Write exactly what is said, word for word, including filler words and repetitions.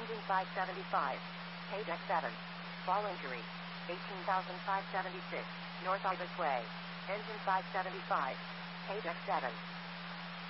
Engine five seventy-five. Pay deck seven. Fall injury. eighteen thousand five hundred seventy-six. North Ibis Way. Engine five seventy-five. Pay deck seven.